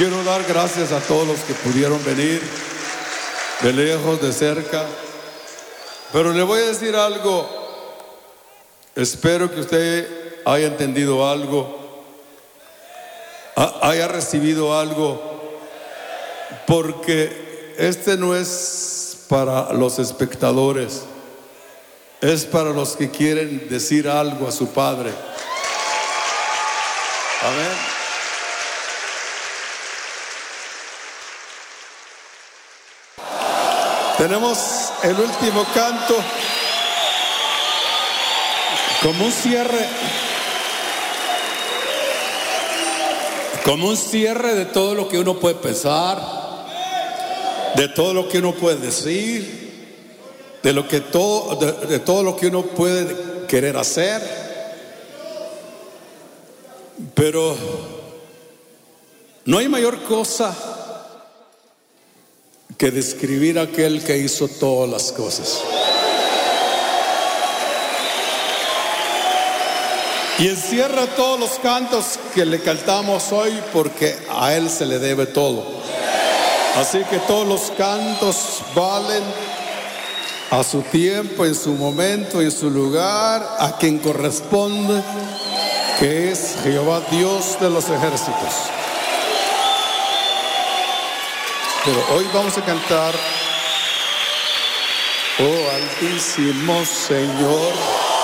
Quiero dar gracias a todos los que pudieron venir, de lejos, de cerca. Pero le voy a decir algo. Espero que usted haya entendido algo, haya recibido algo, porque este no es para los espectadores, es para los que quieren decir algo a su Padre. Amén. Tenemos el último canto como un cierre de todo lo que uno puede pensar, de todo lo que uno puede decir, de todo lo que uno puede querer hacer. Pero no hay mayor cosa que describir a aquel que hizo todas las cosas. Y encierra todos los cantos que le cantamos hoy, porque a Él se le debe todo. Así que todos los cantos valen a su tiempo, en su momento, en su lugar, a quien corresponde, que es Jehová Dios de los ejércitos. Pero hoy vamos a cantar: oh Altísimo Señor.